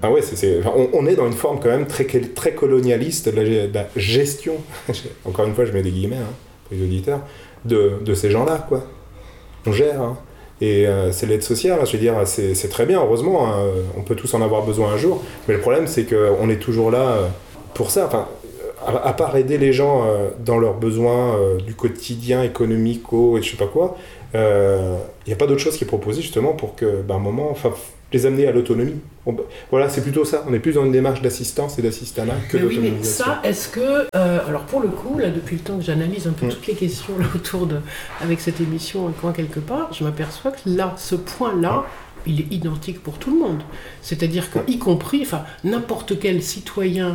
Ah ouais, on est dans une forme quand même très colonialiste de la gestion, encore une fois je mets des guillemets pour les auditeurs, de ces gens-là, quoi. On gère, hein. Et c'est l'aide sociale, je veux dire, c'est très bien, heureusement, hein, on peut tous en avoir besoin un jour, mais le problème c'est qu'on est toujours là pour ça, enfin, à part aider les gens dans leurs besoins du quotidien, économico et je sais pas quoi, il n'y a pas d'autre chose qui est proposée justement pour que, un moment, les amener à l'autonomie. Voilà, c'est plutôt ça. On est plus dans une démarche d'assistance et d'assistanat que d'autonomisation. Mais ça, est-ce que... alors pour le coup, là, depuis le temps que j'analyse un peu toutes les questions là, avec cette émission, Un coin quelque part, je m'aperçois que là, ce point-là, il est identique pour tout le monde. C'est-à-dire que, y compris, n'importe quel citoyen...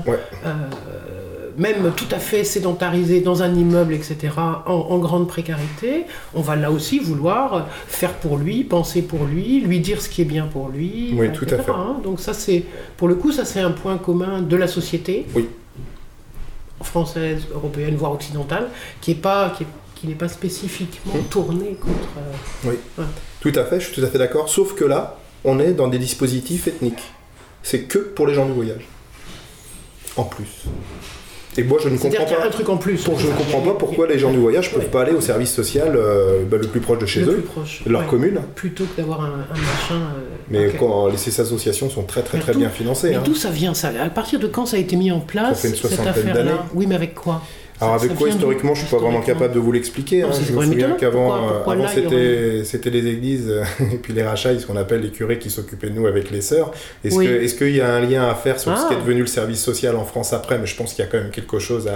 même tout à fait sédentarisé dans un immeuble, etc., en grande précarité, on va là aussi vouloir faire pour lui, penser pour lui dire ce qui est bien pour lui, oui, etc. Tout à fait. Donc ça, pour le coup, ça c'est un point commun de la société, oui. Française, européenne, voire occidentale, qui n'est pas spécifiquement tourné contre... Oui, tout à fait, je suis tout à fait d'accord, sauf que là, on est dans des dispositifs ethniques. C'est que pour les gens du voyage. En plus. Et moi, je ne comprends pas. C'est-à-dire qu'il y a un truc en plus. Je ne comprends pas pourquoi les gens du voyage ne peuvent pas aller au service social le plus proche de chez eux, de leur commune. Plutôt que d'avoir un machin. Mais ces associations sont très bien financées. Mais d'où ça vient ça ? À partir de quand ça a été mis en place, ça fait une soixantaine cette affaire-là d'années. Oui, mais avec quoi ? Alors avec quoi historiquement, je ne suis pas vraiment capable de vous l'expliquer. Non, je me souviens qu'avant c'était les églises et puis les rachats, ce qu'on appelle les curés qui s'occupaient de nous avec les sœurs. Est-ce qu'il y a un lien à faire sur ce qui est devenu le service social en France après ? Mais je pense qu'il y a quand même quelque chose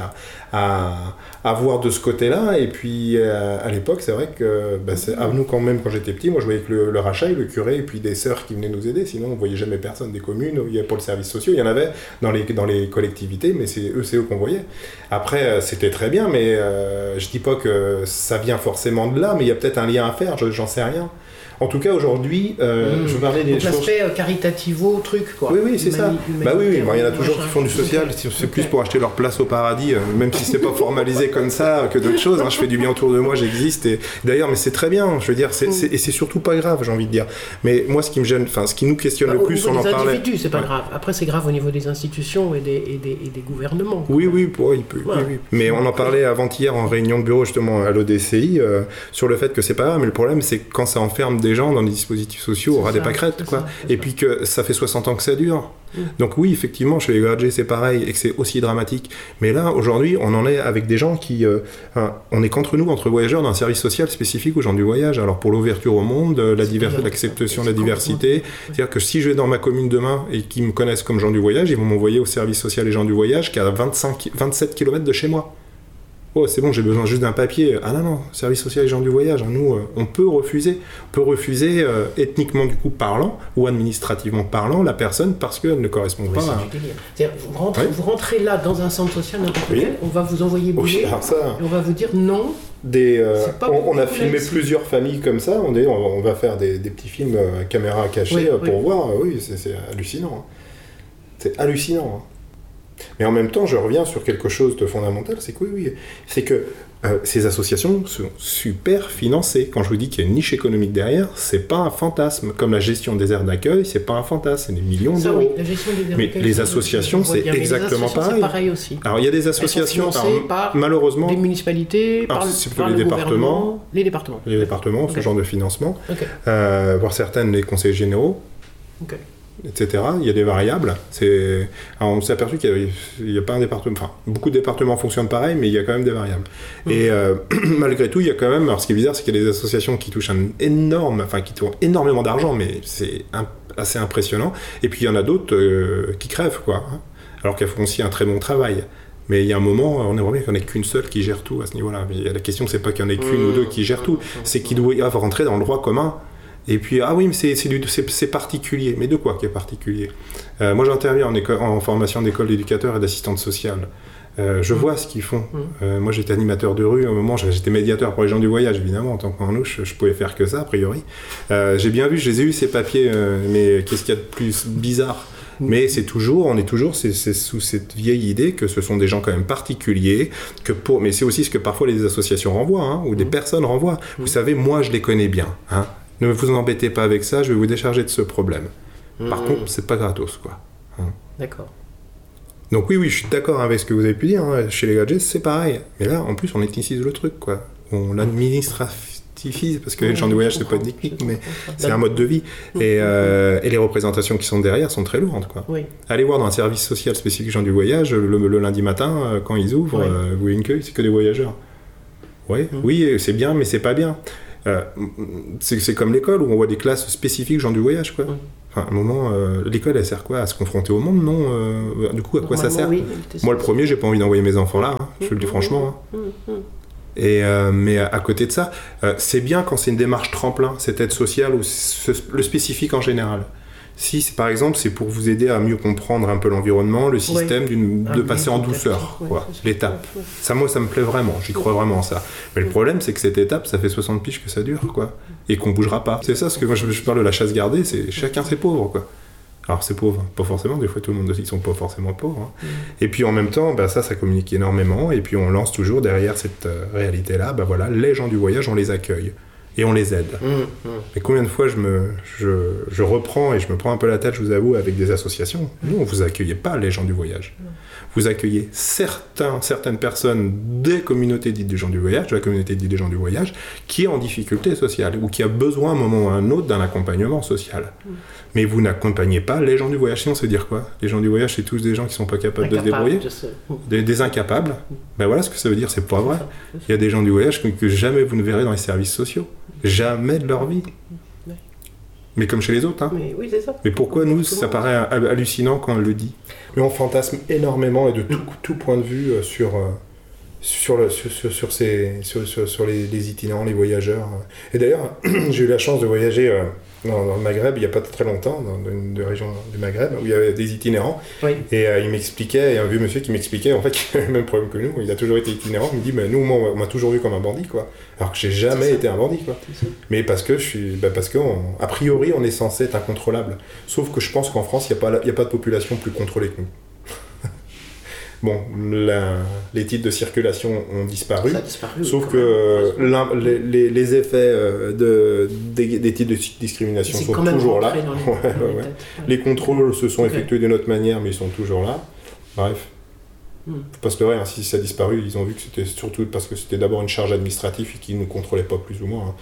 à voir de ce côté-là. Et puis à l'époque, c'est vrai que nous quand même, quand j'étais petit, moi je voyais que le rachat, le curé et puis des sœurs qui venaient nous aider. Sinon on ne voyait jamais personne des communes. Il y avait pas le service social. Il y en avait dans les collectivités, mais c'est eux qu'on voyait. Après, c'était très bien, mais je dis pas que ça vient forcément de là, mais il y a peut-être un lien à faire, j'en sais rien. En tout cas, aujourd'hui, je veux parler des donc choses... l'aspect caritativo, truc, quoi. Oui, c'est ça. Il y en a toujours qui font du social, c'est plus pour acheter leur place au paradis, même si c'est pas formalisé comme ça, que d'autres choses. Je fais du bien autour de moi, j'existe. Et d'ailleurs, mais c'est très bien, je veux dire, et c'est surtout pas grave, j'ai envie de dire. Mais moi, ce qui me gêne, ce qui nous questionne le plus, on en parlait... Au niveau des individus, c'est pas grave. Après, c'est grave au niveau des institutions et des gouvernements. Oui, il peut. Voilà. Oui. Mais on en parlait avant-hier en réunion de bureau, justement, à l'ODCI, sur le fait que c'est pas grave, mais le problème, c'est que quand ça enferme des gens dans des dispositifs sociaux, aura des pâquerettes, quoi. Et puis que ça fait 60 ans que ça dure. Donc oui, effectivement, chez les Gradgers, c'est pareil, et que c'est aussi dramatique. Mais là, aujourd'hui, on en est avec des gens qui... on est qu'entre nous, entre voyageurs, dans un service social spécifique aux gens du voyage. Alors pour l'ouverture au monde, l'acceptation de la diversité, c'est-à-dire que si je vais dans ma commune demain et qu'ils me connaissent comme gens du voyage, ils vont m'envoyer au service social et gens du voyage qui est à 27 km de chez moi. Oh, c'est bon, j'ai besoin juste d'un papier. Ah non, service social et gens du voyage. Nous, on peut refuser. Ethniquement, du coup, parlant, ou administrativement parlant, la personne parce qu'elle ne correspond pas à... C'est-à-dire, vous rentrez là dans un centre social n'importe quel, on va vous envoyer bouger, et on va vous dire non. On a filmé plusieurs familles comme ça. On va faire des petits films à caméra cachée pour voir. Oui, c'est hallucinant. C'est hallucinant. Mais en même temps, je reviens sur quelque chose de fondamental, c'est que ces associations sont super financées. Quand je vous dis qu'il y a une niche économique derrière, c'est pas un fantasme. Comme la gestion des aires d'accueil, c'est pas un fantasme, c'est des millions d'euros. Oui, la gestion des aires d'accueil, mais les associations, c'est exactement pareil. C'est pareil aussi. Alors il y a des associations, par malheureusement, des municipalités, par les départements, okay. Ce genre de financement, okay. Voire certaines les conseils généraux. Okay. Etc. Il y a des variables. Alors on s'est aperçu qu'il n'y a pas un département... Enfin, beaucoup de départements fonctionnent pareil, mais il y a quand même des variables. Et malgré tout, il y a quand même... Alors ce qui est bizarre, c'est qu'il y a des associations qui touchent qui touchent énormément d'argent, mais c'est assez impressionnant. Et puis il y en a d'autres qui crèvent, quoi. Alors qu'elles font aussi un très bon travail. Mais il y a un moment, on aimerait bien qu'il n'y en ait qu'une seule qui gère tout à ce niveau-là. La question, c'est pas qu'il y en ait qu'une ou deux qui gèrent tout, c'est qu'ils doivent rentrer dans le droit commun. Et puis, mais c'est particulier. Mais de quoi qui est particulier ? Moi, j'interviens en formation d'école d'éducateur et d'assistante sociale. Je vois ce qu'ils font. Moi, j'étais animateur de rue. À un moment, j'étais médiateur pour les gens du voyage, évidemment. En tant qu'enlouche, je pouvais faire que ça, a priori. J'ai bien vu, je les ai eus, ces papiers. Mais qu'est-ce qu'il y a de plus bizarre ? Mais on est toujours c'est sous cette vieille idée que ce sont des gens quand même particuliers, mais c'est aussi ce que parfois les associations renvoient, ou des personnes renvoient. Vous savez, moi, je les connais bien, Ne vous embêtez pas avec ça, je vais vous décharger de ce problème. Par contre, c'est pas gratos, quoi. D'accord. Donc oui, je suis d'accord avec ce que vous avez pu dire. Chez les gadgets, c'est pareil. Mais là, en plus, on éthnicise le truc, quoi. On l'administratifise, parce que les gens du voyage, c'est pas une technique, mais c'est un mode de vie. Et les représentations qui sont derrière sont très lourdes, quoi. Oui. Allez voir dans un service social spécifique gens du voyage, le lundi matin, quand ils ouvrent, vous voyez une queue, c'est que des voyageurs. Oui, c'est bien, mais c'est pas bien. C'est comme l'école, où on voit des classes spécifiques gens du voyage, quoi. Enfin, à un moment, l'école, elle sert quoi? À se confronter au monde, non? Du coup, à quoi ça sert? Moi, le premier, j'ai pas envie d'envoyer mes enfants là, je le dis franchement. Mais à côté de ça, c'est bien quand c'est une démarche tremplin, cette aide sociale ou le spécifique en général. Si, par exemple, c'est pour vous aider à mieux comprendre un peu l'environnement, le système, de passer en douceur, l'étape. Ça, moi, ça me plaît vraiment, j'y crois vraiment en ça. Mais le problème, c'est que cette étape, ça fait 60 piges que ça dure, quoi, et qu'on bougera pas. C'est ça, ce que moi, je parle de la chasse gardée, c'est chacun ses pauvres, quoi. Alors, c'est pauvre, pas forcément, des fois, tout le monde aussi, ils sont pas forcément pauvres. Et puis, en même temps, ça communique énormément, et puis on lance toujours derrière cette réalité-là, les gens du voyage, on les accueille. Et on les aide. Mais combien de fois je reprends et je me prends un peu la tête, je vous avoue, avec des associations. Nous, vous accueillez pas les gens du voyage. Vous accueillez certaines personnes des communautés dites des gens du voyage, de la communauté dite des gens du voyage, qui est en difficulté sociale ou qui a besoin à un moment ou à un autre d'un accompagnement social. Mais vous n'accompagnez pas les gens du voyage. Sinon, ça veut dire quoi? Les gens du voyage, c'est tous des gens qui sont pas capables de se débrouiller, des incapables. Voilà ce que ça veut dire, c'est pas vrai. Il y a des gens du voyage que jamais vous ne verrez dans les services sociaux. Jamais de leur vie. Mais comme chez les autres. Mais, oui, c'est ça. Mais pourquoi nous, ça paraît hallucinant quand on le dit? Mais on fantasme énormément et de tout point de vue sur les itinérants, les voyageurs. Et d'ailleurs, j'ai eu la chance de voyager dans le Maghreb il n'y a pas très longtemps, dans une région du Maghreb, où il y avait des itinérants. Et il m'expliquait, un vieux monsieur qui m'expliquait en fait qu'il avait le même problème que nous, il a toujours été itinérant, il me dit nous, moi, on m'a toujours vu comme un bandit, quoi. Alors que j'ai jamais été un bandit, quoi. Mais parce que a priori on est censé être incontrôlable. Sauf que je pense qu'en France, il n'y a pas de population plus contrôlée que nous. Bon, les titres de circulation ont disparu, sauf que les effets des titres de discrimination sont toujours là. Les contrôles se sont effectués d'une autre manière, mais ils sont toujours là. Bref, faut pas se leurrer, si ça a disparu, ils ont vu que c'était surtout parce que c'était d'abord une charge administrative et qu'ils ne contrôlaient pas plus ou moins.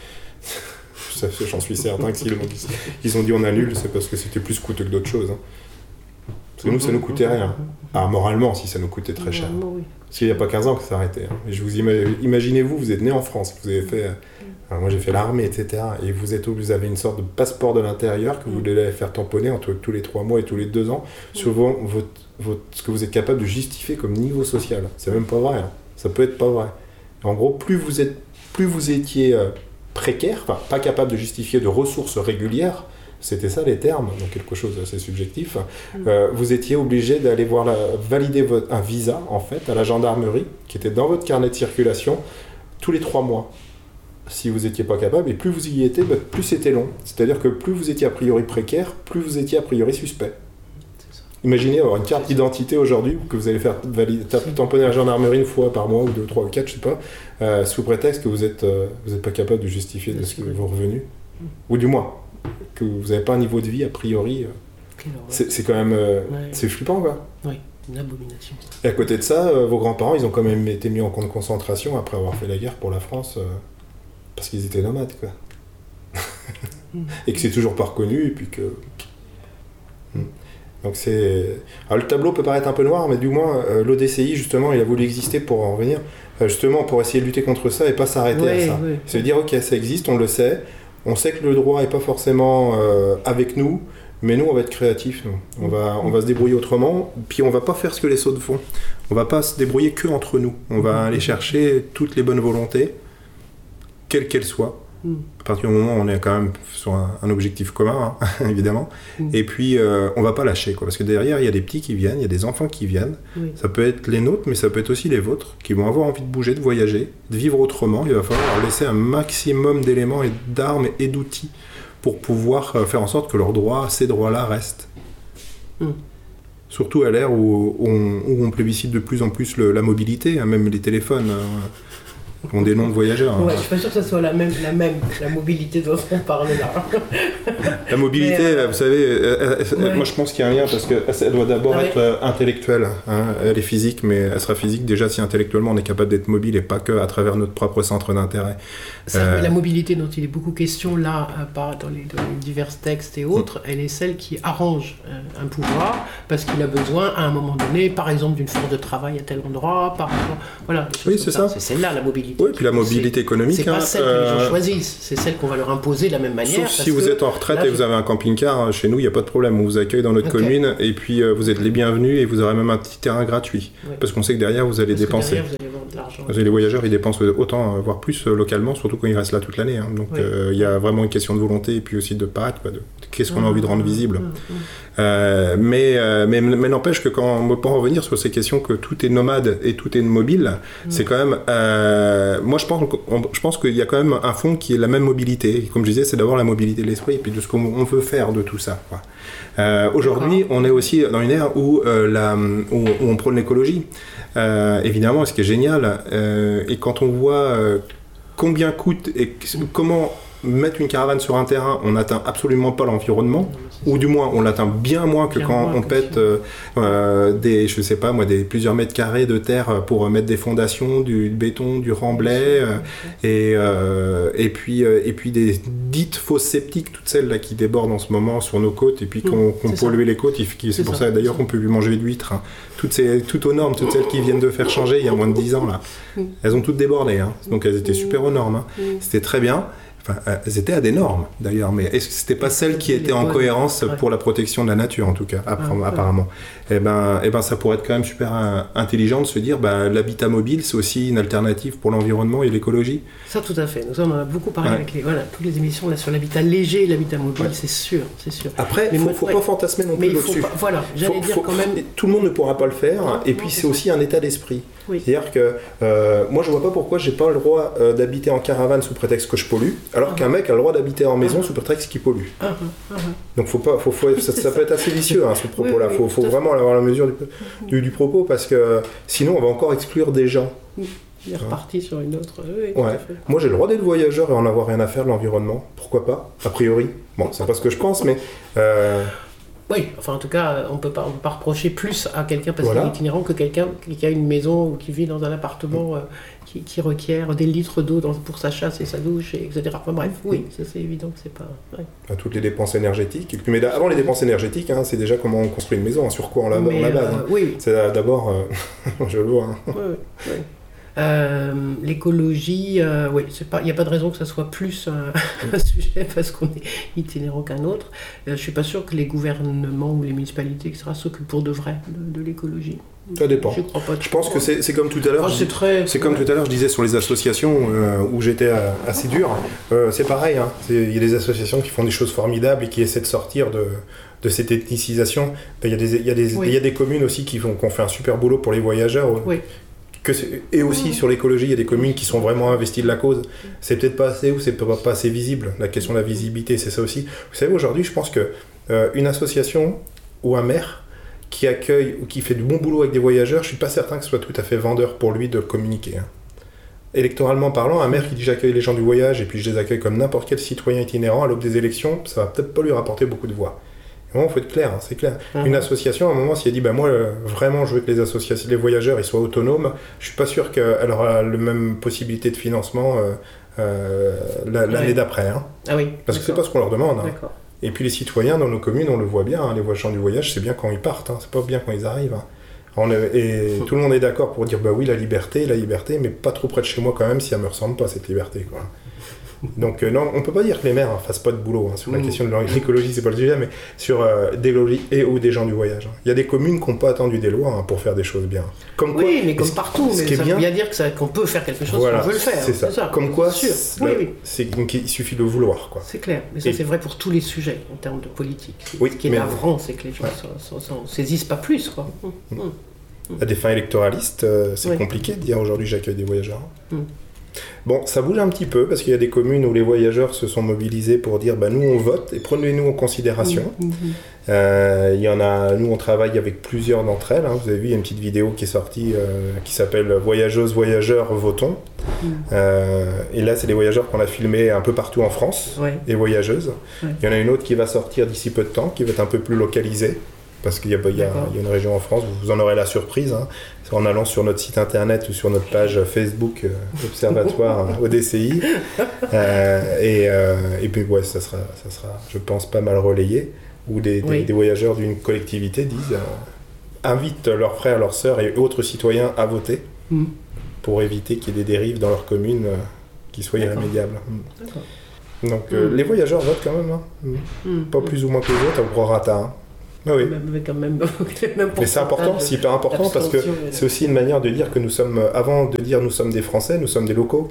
J'en suis certain que s'ils ont dit on annule, c'est parce que c'était plus coûteux que d'autres choses. Parce que nous, ça nous coûtait rien. Moralement, si ça nous coûtait très cher. Parce qu'il n'y a pas 15 ans que ça s'arrêtait. Et je vous imaginez-vous, vous êtes né en France, vous avez fait... moi, j'ai fait l'armée, etc. Et vous avez une sorte de passeport de l'intérieur que vous devez faire tamponner entre tous les 3 mois et tous les 2 ans, selon ce que vous êtes capable de justifier comme niveau social. C'est même pas vrai. Ça peut être pas vrai. En gros, plus vous étiez précaire, pas capable de justifier de ressources régulières, c'était ça les termes, donc quelque chose d'assez subjectif, vous étiez obligé d'aller valider un visa, en fait, à la gendarmerie, qui était dans votre carnet de circulation, tous les 3 mois, si vous n'étiez pas capable, et plus vous y étiez, plus c'était long. C'est-à-dire que plus vous étiez a priori précaire, plus vous étiez a priori suspect. Imaginez avoir une carte d'identité aujourd'hui, que vous allez faire tamponner à la gendarmerie une fois par mois, ou 2, 3 ou 4, je sais pas, sous prétexte que vous êtes pas capable de justifier vos revenus, ou du moins que vous n'avez pas un niveau de vie a priori, c'est quand même c'est flippant, quoi. Oui, une abomination. Et à côté de ça, vos grands-parents, ils ont quand même été mis en camp de concentration après avoir fait la guerre pour la France, parce qu'ils étaient nomades, quoi. Et que c'est toujours pas reconnu, et puis que... Donc Alors, le tableau peut paraître un peu noir, mais du moins, l'ODCI, justement, il a voulu exister pour en revenir, justement pour essayer de lutter contre ça et pas s'arrêter à ça. C'est dire, ok, ça existe, on le sait, on sait que le droit n'est pas forcément avec nous, mais nous, on va être créatifs. On va se débrouiller autrement, puis on va pas faire ce que les autres font. On va pas se débrouiller que entre nous. On va aller chercher toutes les bonnes volontés, quelles qu'elles soient. À partir du moment où on est quand même sur un objectif commun, évidemment. Et puis, on va pas lâcher, quoi, parce que derrière, il y a des petits qui viennent, il y a des enfants qui viennent. Ça peut être les nôtres, mais ça peut être aussi les vôtres, qui vont avoir envie de bouger, de voyager, de vivre autrement. Il va falloir leur laisser un maximum d'éléments et d'armes et d'outils pour pouvoir faire en sorte que leurs droits, ces droits-là, restent. Surtout à l'ère où on plébiscite de plus en plus la mobilité, même les téléphones. Ont des noms de voyageurs. Ouais, je suis pas sûr que ce soit la mobilité dont on parle là. La mobilité, vous savez, moi je pense qu'il y a un lien parce qu'elle doit d'abord être intellectuelle. Hein. Elle est physique, mais elle sera physique déjà si intellectuellement on est capable d'être mobile et pas que à travers notre propre centre d'intérêt. La mobilité dont il est beaucoup question là, dans les divers textes et autres, elle est celle qui arrange un pouvoir parce qu'il a besoin à un moment donné, par exemple, d'une force de travail à tel endroit, par exemple, voilà. Oui, c'est ça. C'est celle-là la mobilité. Oui, puis la mobilité économique. C'est pas celle que les gens choisissent, c'est celle qu'on va leur imposer de la même manière. Sauf si vous êtes en retraite et vous avez un camping-car, chez nous, il n'y a pas de problème. On vous accueille dans notre commune et puis vous êtes les bienvenus et vous aurez même un petit terrain gratuit. Oui. Parce qu'on sait que derrière, vous allez dépenser. Derrière, vous allez avoir de l'argent. Les voyageurs, ils dépensent autant, voire plus localement, surtout quand ils restent là toute l'année. Hein. Donc il y a vraiment une question de volonté et puis aussi de paraître. Qu'est-ce qu'on a envie de rendre visible. Mais n'empêche que pour en revenir sur ces questions que tout est nomade et tout est mobile, c'est quand même... moi, je pense qu'il y a quand même un fond qui est la même mobilité. Et comme je disais, c'est d'abord la mobilité de l'esprit et puis de ce qu'on veut faire de tout ça. Quoi. Aujourd'hui, on est aussi dans une ère où on prône l'écologie. Évidemment, ce qui est génial, et quand on voit combien coûte et comment mettre une caravane sur un terrain, on n'atteint absolument pas l'environnement, ou du moins on l'atteint bien moins que quand on pète plusieurs mètres carrés de terre pour mettre des fondations, du béton, du remblai, et puis des dites fosses septiques, toutes celles là qui débordent en ce moment sur nos côtes et puis qu'on pollue les côtes. C'est pour ça d'ailleurs qu'on peut plus manger d'huîtres. Hein. Toutes aux normes, toutes celles qui viennent de faire changer il y a moins de 10 ans là, elles ont toutes débordé. Hein. Donc elles étaient super aux normes. Hein. C'était très bien. Enfin, elles étaient à des normes d'ailleurs, mais est-ce que c'était pas celles qui étaient en cohérence pour la protection de la nature en tout cas, apparemment. Et ben ça pourrait être quand même super intelligent de se dire l'habitat mobile c'est aussi une alternative pour l'environnement et l'écologie. Ça tout à fait. Nous en avons beaucoup parlé avec toutes les émissions là sur l'habitat léger et l'habitat mobile, c'est sûr. Après, il ne faut pas fantasmer non plus là-dessus. Quand même. Tout le monde ne pourra pas le faire, et puis c'est aussi un état d'esprit. Oui. C'est-à-dire que moi je vois pas pourquoi j'ai pas le droit d'habiter en caravane sous prétexte que je pollue, alors qu'un mec a le droit d'habiter en maison sous prétexte qu'il pollue. Donc ça peut être assez vicieux ce propos-là. Il faut vraiment avoir la mesure du propos parce que sinon on va encore exclure des gens. Il est reparti sur une autre. Moi j'ai le droit d'être voyageur et en avoir rien à faire de l'environnement. Pourquoi pas? A priori. Bon, c'est pas ce que je pense, mais. Oui, enfin en tout cas, on peut pas reprocher plus à quelqu'un parce qu'il est itinérant que quelqu'un qui a une maison ou qui vit dans un appartement qui requiert des litres d'eau pour sa chasse et sa douche, etc. Enfin bref, ça c'est évident que c'est pas... À toutes les dépenses énergétiques. Mais avant les dépenses énergétiques, c'est déjà comment on construit une maison, sur quoi on la base. C'est d'abord... je le vois. L'écologie, il n'y a pas de raison que ça soit plus un sujet parce qu'on est itinérant qu'un autre. Je ne suis pas sûr que les gouvernements ou les municipalités s'occupent pour de vrai de l'écologie. Ça dépend. Je pense que c'est comme tout à l'heure. Comme tout à l'heure, je disais sur les associations où j'étais assez dur. C'est pareil. Il y a des associations qui font des choses formidables et qui essaient de sortir de cette ethnicisation. Il y a des communes aussi qui ont fait un super boulot pour les voyageurs. Et aussi sur l'écologie, il y a des communes qui sont vraiment investies de la cause. C'est peut-être pas assez ou c'est peut-être pas assez visible. La question de la visibilité, c'est ça aussi. Vous savez, aujourd'hui, je pense que une association ou un maire qui accueille ou qui fait du bon boulot avec des voyageurs, je suis pas certain que ce soit tout à fait vendeur pour lui de communiquer. Électoralement parlant, un maire qui dit j'accueille les gens du voyage et puis je les accueille comme n'importe quel citoyen itinérant à l'aube des élections, ça va peut-être pas lui rapporter beaucoup de voix. Il faut être clair, c'est clair. Une association, à un moment, si elle dit moi, vraiment, je veux que les voyageurs ils soient autonomes, je suis pas sûr qu'elle aura la même possibilité de financement l'année d'après. Parce que c'est pas ce qu'on leur demande. Et puis les citoyens dans nos communes, on le voit bien, les gens du voyage, c'est bien quand ils partent, c'est pas bien quand ils arrivent. Et tout le monde est d'accord pour dire oui, la liberté, mais pas trop près de chez moi quand même si elle me ressemble pas cette liberté, quoi. Donc non, on peut pas dire que les maires fassent pas de boulot sur la question de l'écologie, c'est pas le sujet, mais sur d'écologie ou des gens du voyage. Il y a des communes qui n'ont pas attendu des lois pour faire des choses bien. Comme partout, mais ça veut bien dire qu'on peut faire quelque chose, qu'on veut le faire. C'est ça. Comme quoi, il suffit de vouloir, quoi. C'est clair, mais ça c'est vrai pour tous les sujets en termes de politique. Ce qui est navrant, c'est que les gens ne saisissent pas plus, quoi. À des fins électoralistes, c'est compliqué de dire aujourd'hui j'accueille des voyageurs. Bon, ça bouge un petit peu parce qu'il y a des communes où les voyageurs se sont mobilisés pour dire nous on vote et prenez-nous en considération. Il y en a, nous on travaille avec plusieurs d'entre elles. Vous avez vu, il y a une petite vidéo qui est sortie qui s'appelle Voyageuses, voyageurs, votons. Et là, c'est des voyageurs qu'on a filmés un peu partout en France, et voyageuses. Il y en a une autre qui va sortir d'ici peu de temps, qui va être un peu plus localisée, parce qu'il y a une région en France, vous en aurez la surprise, en allant sur notre site internet ou sur notre page Facebook Observatoire ODCI. Et puis, ça sera, je pense, pas mal relayé, où des voyageurs d'une collectivité invitent leurs frères, leurs sœurs et autres citoyens à voter pour éviter qu'il y ait des dérives dans leur commune qui soient irrémédiables. Donc les voyageurs votent quand même, pas plus ou moins que les autres, au prorata. Oui. Mais c'est important, c'est hyper important parce que c'est aussi une manière de dire que nous sommes, avant de dire nous sommes des Français, nous sommes des locaux.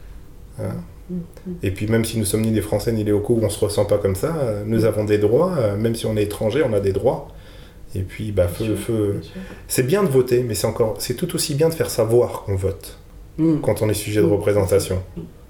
Et puis même si nous sommes ni des Français ni des locaux, on ne se ressent pas comme ça, nous avons des droits, même si on est étranger, on a des droits. Et puis c'est bien de voter, mais c'est tout aussi bien de faire savoir qu'on vote quand on est sujet de représentation.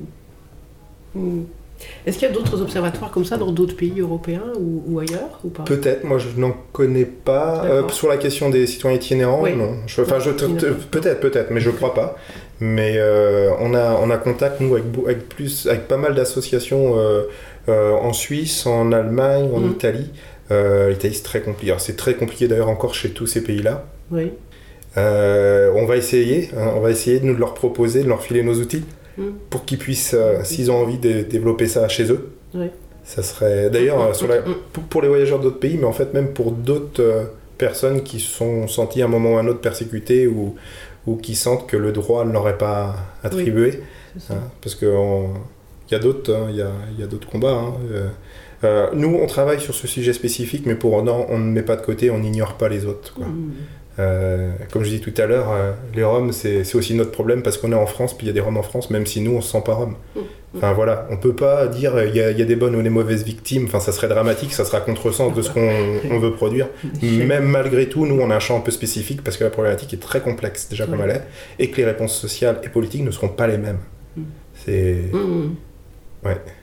Est-ce qu'il y a d'autres observatoires comme ça dans d'autres pays européens ou ailleurs ou pas ? Peut-être, moi je n'en connais pas. Sur la question des citoyens itinérants, non. Peut-être, mais je ne crois pas. Mais on a contact, nous, avec pas mal d'associations en Suisse, en Allemagne, en Italie. L'Italie, c'est très compliqué. Alors, c'est très compliqué d'ailleurs encore chez tous ces pays-là. Oui. On va essayer de nous leur proposer, de leur filer nos outils. Pour qu'ils puissent, s'ils ont envie de développer ça chez eux. Ça serait d'ailleurs pour les voyageurs d'autres pays, mais en fait même pour d'autres personnes qui se sont senties à un moment ou à un autre persécutées ou qui sentent que le droit ne leur est pas attribué. Parce qu'il y a d'autres combats. Nous, on travaille sur ce sujet spécifique, mais pour autant, on ne met pas de côté, on n'ignore pas les autres. Comme je dis tout à l'heure, les Roms, c'est aussi notre problème parce qu'on est en France, puis il y a des Roms en France, même si nous, on ne se sent pas Roms. Enfin voilà, on ne peut pas dire il y a des bonnes ou des mauvaises victimes, enfin ça serait dramatique, ça sera à contresens de ce qu'on veut produire. Même malgré tout, nous, on a un champ un peu spécifique parce que la problématique est très complexe, déjà comme elle est, et que les réponses sociales et politiques ne seront pas les mêmes. C'est... Ouais.